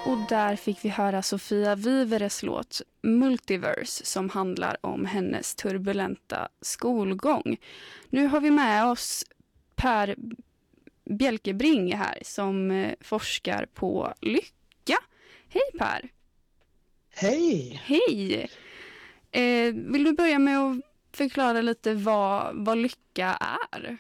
Och där fick vi höra Sofia Viveres låt Multiverse som handlar om hennes turbulenta skolgång. Nu har vi med oss Per Bjelkebring här som forskar på lycka. Hej Per! Hej! Hej! Vill du börja med att förklara lite vad lycka är?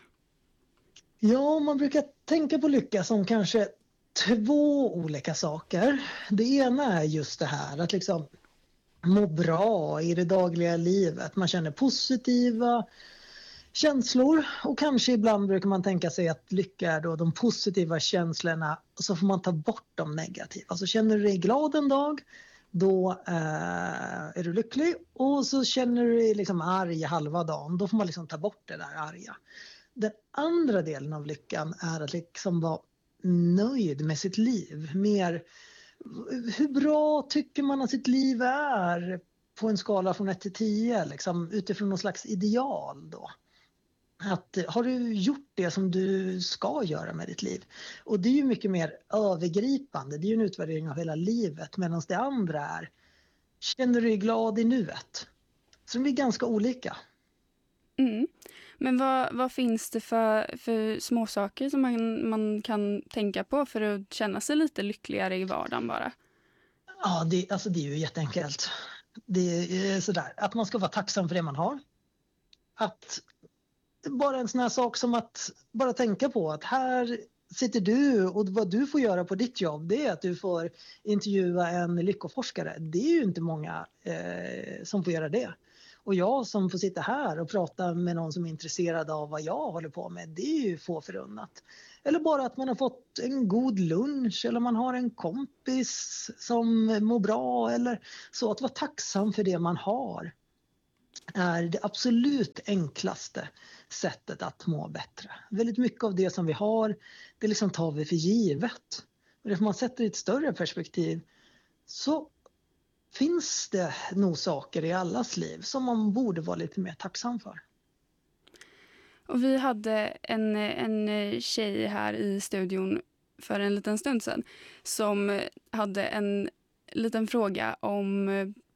Ja, man brukar tänka på lycka som kanske två olika saker. Det ena är just det här att liksom må bra i det dagliga livet. Man känner positiva känslor och kanske ibland brukar man tänka sig att lycka är då de positiva känslorna och så får man ta bort de negativa. Alltså känner du dig glad en dag, då är du lycklig, och så känner du dig liksom arg halva dagen, då får man liksom ta bort det där arga. Den andra delen av lyckan är att liksom vara nöjd med sitt liv. Mer, hur bra tycker man att sitt liv är på en skala från 1 till 10, liksom, utifrån någon slags ideal då. Att, har du gjort det som du ska göra med ditt liv? Och det är ju mycket mer övergripande, det är ju en utvärdering av hela livet, medan det andra är, känner du dig glad i nuet? Så de är ganska olika. Mm. Men vad finns det för små saker som man kan tänka på för att känna sig lite lyckligare i vardagen bara? Ja, det är ju jätteenkelt. Det är sådär, att man ska vara tacksam för det man har. Att bara en sån här sak som att bara tänka på att här sitter du och vad du får göra på ditt jobb, det är att du får intervjua en lyckoforskare. Det är ju inte många som får göra det. Och jag som får sitta här och prata med någon som är intresserad av vad jag håller på med, det är ju få förunnat. Eller bara att man har fått en god lunch, eller man har en kompis som mår bra, eller så. Att vara tacksam för det man har är det absolut enklaste sättet att må bättre. Väldigt mycket av det som vi har, det liksom tar vi för givet. Men if man sätter i ett större perspektiv så finns det nog saker i allas liv som man borde vara lite mer tacksam för. Och vi hade en tjej här i studion för en liten stund sedan som hade en liten fråga om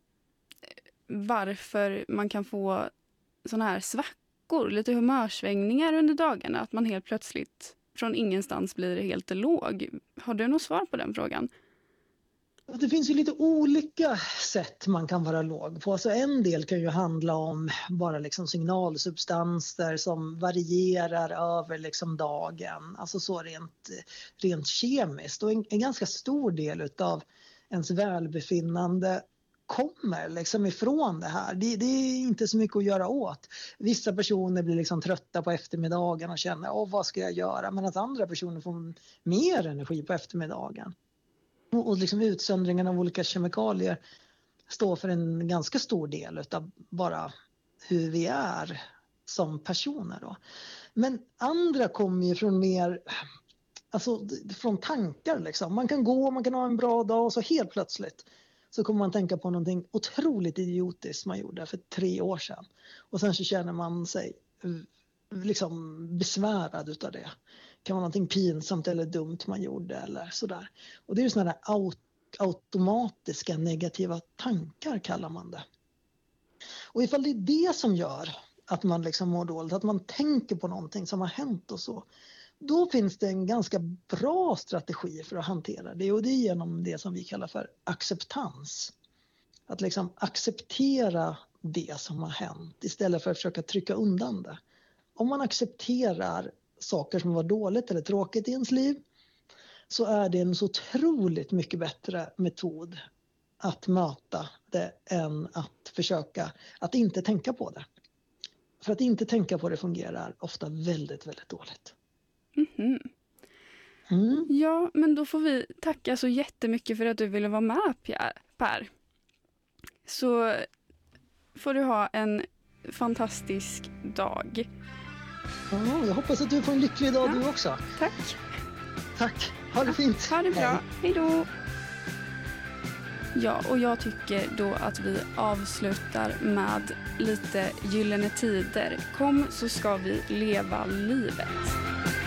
varför man kan få såna här svackor, lite humörsvängningar under dagarna, att man helt plötsligt från ingenstans blir helt låg. Har du något svar på den frågan? Det finns ju lite olika sätt man kan vara låg på. Alltså en del kan ju handla om bara liksom signalsubstanser som varierar över liksom dagen. Alltså så rent kemiskt. Och en ganska stor del av ens välbefinnande kommer liksom ifrån det här. Det är inte så mycket att göra åt. Vissa personer blir liksom trötta på eftermiddagen och känner, vad ska jag göra? Medan andra personer får mer energi på eftermiddagen. Och liksom utsöndringen av olika kemikalier står för en ganska stor del av bara hur vi är som personer då. Men andra kommer ju från mer, alltså från tankar liksom. Man kan gå, man kan ha en bra dag och så helt plötsligt så kommer man tänka på någonting otroligt idiotiskt man gjorde för 3 år sedan. Och sen så känner man sig liksom besvärad utav det. Kan vara någonting pinsamt eller dumt man gjorde eller sådär. Och det är ju sådana där automatiska negativa tankar kallar man det. Och ifall det är det som gör att man liksom mår dåligt, att man tänker på någonting som har hänt och så, då finns det en ganska bra strategi för att hantera det, och det är genom det som vi kallar för acceptans. Att liksom acceptera det som har hänt istället för att försöka trycka undan det. Om man accepterar saker som var dåligt eller tråkigt i ens liv, så är det en så otroligt mycket bättre metod att möta det än att försöka att inte tänka på det. För att inte tänka på det fungerar ofta väldigt, väldigt dåligt. Mm-hmm. Mm. Ja, men då får vi tacka så jättemycket för att du ville vara med, Per. Så får du ha en fantastisk dag. Ja, jag hoppas att du får en lycklig dag du också. Tack. Tack. Ha det fint. Ha det bra. Hej då. Ja, och jag tycker då att vi avslutar med lite Gyllene Tider. Kom så ska vi leva livet.